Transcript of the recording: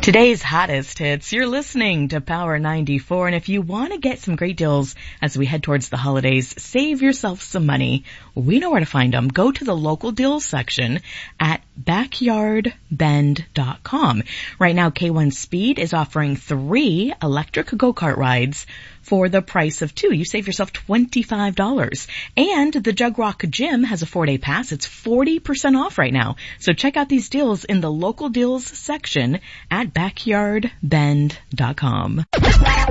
Today's hottest hits, you're listening to Power 94, and if you want to get some great deals as we head towards the holidays, save yourself some money, we know where to find them. Go to the local deals section at backyardbend.com. Right now, K1 Speed is offering 3 electric go-kart rides for the price of 2. You save yourself $25. And the Jug Rock Gym has a 4-day pass. It's 40% off right now. So check out these deals in the local deals section at backyardbend.com.